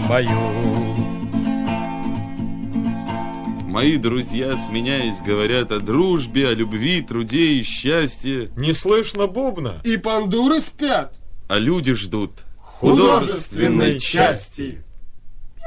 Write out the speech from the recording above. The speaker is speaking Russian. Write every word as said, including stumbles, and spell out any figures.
бою. Мои друзья, сменяясь, говорят о дружбе, о любви, труде и счастье. Не слышно бубна. И пандуры спят. А люди ждут Художественной части.